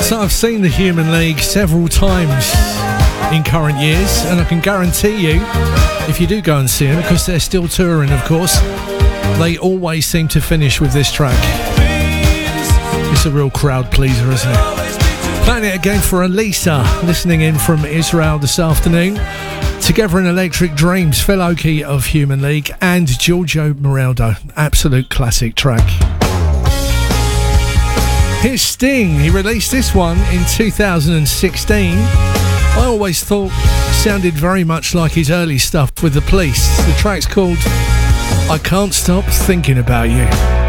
So I've seen the Human League several times in current years, and I can guarantee you, if you do go and see them, because they're still touring of course, they always seem to finish with this track. It's a real crowd pleaser, isn't it? Playing it again for Elisa, listening in from Israel this afternoon. Together in Electric Dreams, Phil Oakey of Human League and Giorgio Moraldo. Absolute classic track. Here's Sting. He released this one in 2016. I always thought sounded very much like his early stuff with the Police. The track's called I Can't Stop Thinking About You.